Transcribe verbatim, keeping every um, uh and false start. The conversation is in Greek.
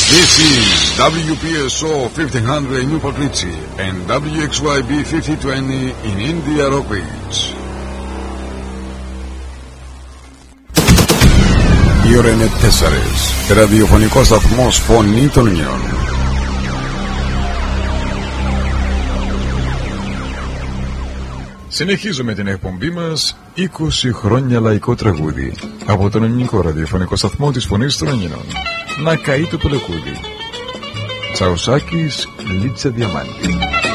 This is W P S O fifteen hundred in Newport Richie and W X Y B fifty twenty in India Rock Beach. Η ώρα είναι τέσσερις. Ραδιοφωνικός σταθμός Φωνή των Νέων. Συνεχίζουμε την εκπομπή μας είκοσι χρόνια λαϊκό τραγούδι από τον ελληνικό ραδιοφωνικό σταθμό της Φωνής των Ελλήνων. Να καεί το πελεκούδι. Τσαουσάκης, Λίτσα Διαμάντη.